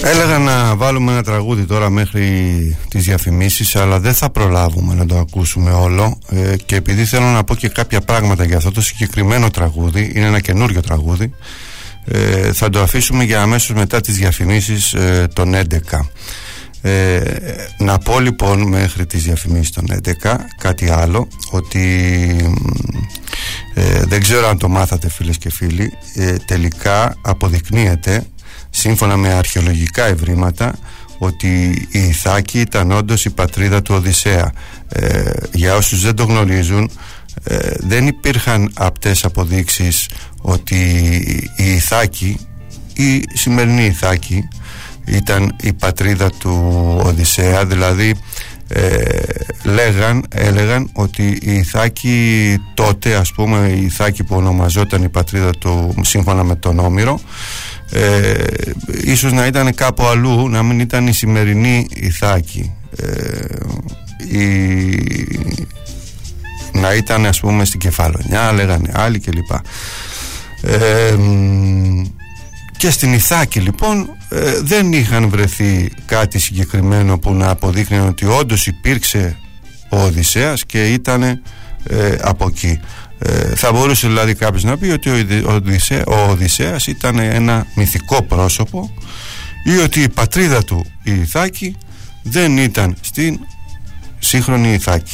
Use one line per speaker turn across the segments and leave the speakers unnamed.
Έλεγα να βάλουμε ένα τραγούδι τώρα μέχρι τις διαφημίσεις, αλλά δεν θα προλάβουμε να το ακούσουμε όλο, και επειδή θέλω να πω και κάποια πράγματα για αυτό το συγκεκριμένο τραγούδι, είναι ένα καινούριο τραγούδι, θα το αφήσουμε για αμέσως μετά τις διαφημίσεις των 11. Να πω λοιπόν μέχρι τις διαφημίσεις των 11 κάτι άλλο, ότι δεν ξέρω αν το μάθατε φίλες και φίλοι, τελικά αποδεικνύεται σύμφωνα με αρχαιολογικά ευρήματα ότι η Ιθάκη ήταν όντως η πατρίδα του Οδυσσέα. Για όσους δεν το γνωρίζουν, δεν υπήρχαν απτές αποδείξεις ότι η Ιθάκη, η σημερινή Ιθάκη, ήταν η πατρίδα του Οδυσσέα. Δηλαδή έλεγαν ότι η Ιθάκη τότε, ας πούμε η Ιθάκη που ονομαζόταν η πατρίδα του σύμφωνα με τον Όμηρο, ίσως να ήταν κάπου αλλού, να μην ήταν η σημερινή Ιθάκη, να ήταν ας πούμε στην Κεφαλονιά, λέγανε άλλοι κλπ. Και στην Ιθάκη λοιπόν δεν είχαν βρεθεί κάτι συγκεκριμένο που να αποδείχνει ότι όντως υπήρξε ο Οδυσσέας και ήταν από εκεί. Θα μπορούσε δηλαδή κάποιος να πει ότι ο Οδυσσέας ήταν ένα μυθικό πρόσωπο, ή ότι η πατρίδα του η Ιθάκη δεν ήταν στην σύγχρονη Ιθάκη.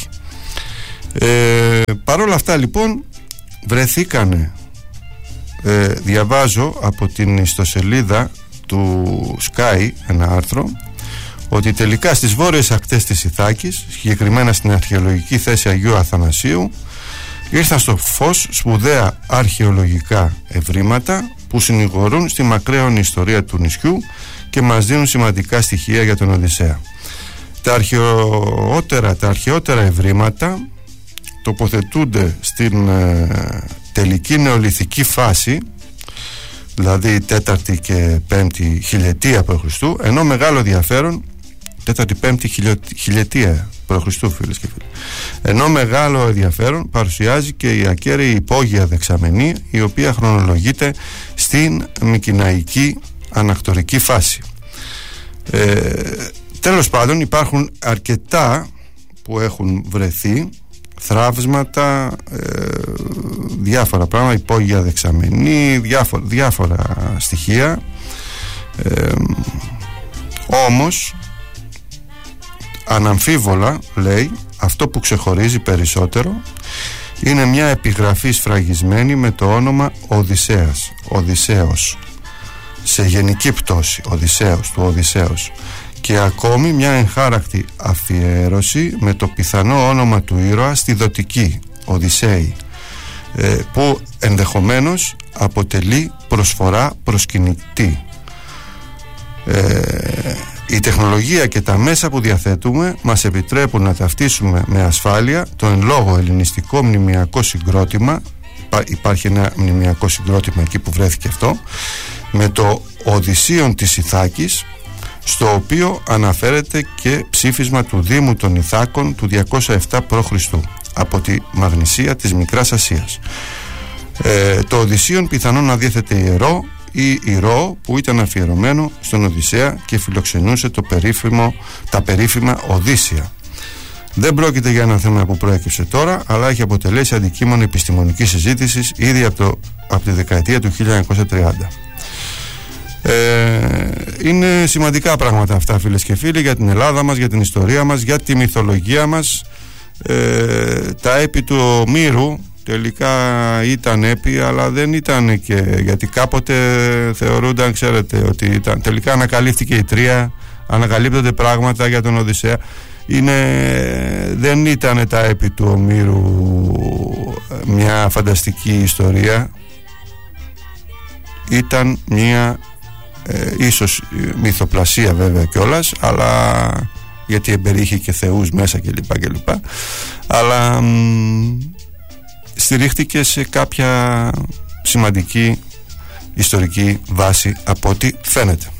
Παρόλα αυτά λοιπόν βρεθήκανε, διαβάζω από την ιστοσελίδα του Sky ένα άρθρο, ότι τελικά στις βόρειες ακτές της Ιθάκης, συγκεκριμένα στην αρχαιολογική θέση Αγίου Αθανασίου, ήρθαν στο φως σπουδαία αρχαιολογικά ευρήματα που συνηγορούν στη μακραίωνη ιστορία του νησιού και μας δίνουν σημαντικά στοιχεία για τον Οδυσσέα. Τα αρχαιότερα ευρήματα τοποθετούνται στην τελική νεολιθική φάση, δηλαδή 4η και 5η χιλιετία π.Χ., ενώ μεγάλο ενδιαφέρον 4η-5η χιλιετία π.Χ., φίλες και φίλοι, ενώ μεγάλο ενδιαφέρον παρουσιάζει και η ακέραιη υπόγεια δεξαμενή, η οποία χρονολογείται στην μικηναϊκή ανακτορική φάση. Τέλος πάντων, υπάρχουν αρκετά που έχουν βρεθεί, θραύσματα, διάφορα πράγματα, υπόγεια δεξαμενή, διάφορα στοιχεία, όμως αναμφίβολα, λέει, αυτό που ξεχωρίζει περισσότερο είναι μια επιγραφή σφραγισμένη με το όνομα Οδυσσέας, Οδυσσέος, σε γενική πτώση, Οδυσσέος, του Οδυσσέως, και ακόμη μια εγχάρακτη αφιέρωση με το πιθανό όνομα του ήρωα στη δοτική, Οδυσσέη, που ενδεχομένως αποτελεί προσφορά προσκυνητή. Η τεχνολογία και τα μέσα που διαθέτουμε μας επιτρέπουν να ταυτίσουμε με ασφάλεια το εν λόγω ελληνιστικό μνημειακό συγκρότημα, υπάρχει ένα μνημειακό συγκρότημα εκεί που βρέθηκε αυτό, με το Οδυσσίον της Ιθάκης, στο οποίο αναφέρεται και ψήφισμα του Δήμου των Ιθάκων του 207 π.Χ. από τη Μαγνησία της Μικράς Ασίας. Το Οδυσσίον πιθανόν να διέθετε ιερό ή ηρώο που ήταν αφιερωμένο στον Οδυσσέα και φιλοξενούσε τα περίφημα Οδύσσια. Δεν πρόκειται για ένα θέμα που προέκυψε τώρα, αλλά έχει αποτελέσει αντικείμενο επιστημονικής συζήτησης ήδη από τη δεκαετία του 1930. Είναι σημαντικά πράγματα αυτά, φίλες και φίλοι, για την Ελλάδα μας, για την ιστορία μας, για τη μυθολογία μας. Τα έπι του Ομήρου τελικά ήταν έπι, αλλά δεν ήταν, και γιατί κάποτε θεωρούνταν, ξέρετε, ότι ήταν, τελικά ανακαλύφθηκε η Τρία, ανακαλύπτονται πράγματα για τον Οδυσσέα. Δεν ήταν τα έπι του Ομήρου μια φανταστική ιστορία, ήταν μια ίσως μυθοπλασία βέβαια κιόλας, αλλά γιατί εμπεριείχε και θεούς μέσα κλπ, αλλά στηρίχτηκε σε κάποια σημαντική ιστορική βάση από ό,τι φαίνεται.